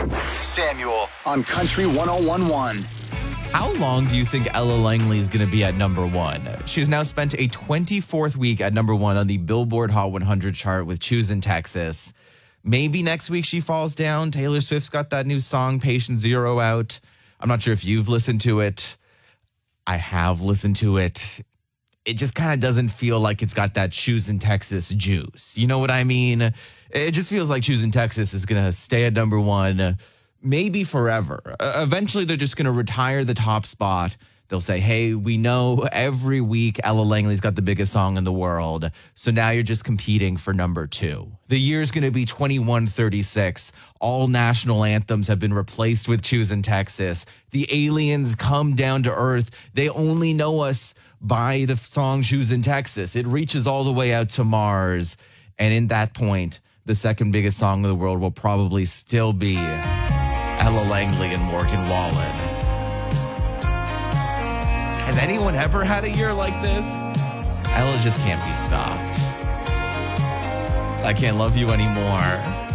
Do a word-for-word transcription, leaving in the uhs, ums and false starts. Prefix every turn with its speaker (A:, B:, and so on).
A: Samuel on Country one oh one point one.
B: How long do you think Ella Langley is going to be at number one? She's now spent a twenty-fourth week at number one on the Billboard Hot one hundred chart with Choosin' Texas. Maybe next week she falls down. Taylor Swift's got that new song, Patient Zero, out. I'm not sure if you've listened to it. I have listened to it. It just kind of doesn't feel like it's got that Choosin' Texas juice. You know what I mean? It just feels like Choosin' Texas is going to stay at number one, maybe forever. Uh, eventually, they're just going to retire the top spot. They'll say, hey, we know every week Ella Langley's got the biggest song in the world, so now you're just competing for number two. The year's going to be twenty-one thirty-six. All national anthems have been replaced with Choosin' Texas. The aliens come down to earth. They only know us by the song Choosin' Texas. It reaches all the way out to Mars. And in that point, the second biggest song in the world will probably still be Ella Langley and Morgan Wallen. Has anyone ever had a year like this? Ella just can't be stopped. I Can't Love You Anymore.